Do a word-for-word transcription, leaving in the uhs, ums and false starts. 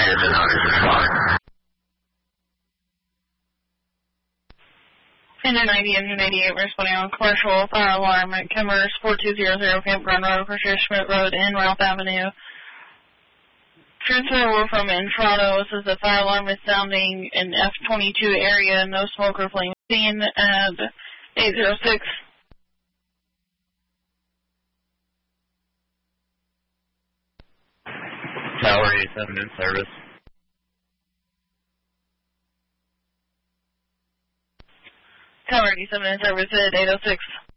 Engine ninety, Engine eighty-eight, we're responding on commercial fire alarm at Kemmers four two zero zero Campground Road, Fisher Schmidt Road, in Ralph Avenue. Transfer from Entrado says the fire alarm is sounding in F twenty-two area, no smoke or flame seen at eight zero six. Tower eighty-seven in service. Tower eighty-seven in service at eight oh six.